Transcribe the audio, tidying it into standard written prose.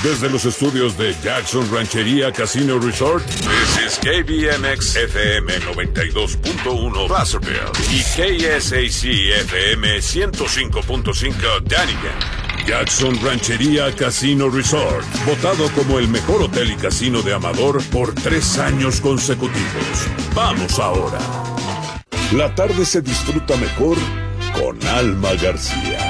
Desde los estudios de Jackson Ranchería Casino Resort, this is KBMX FM 92.1 Placerville y KSAC FM 105.5 Dunnigan. Jackson Ranchería Casino Resort, votado como el mejor hotel y casino de Amador por 3 años consecutivos. Vamos ahora. La tarde se disfruta mejor con Alma García.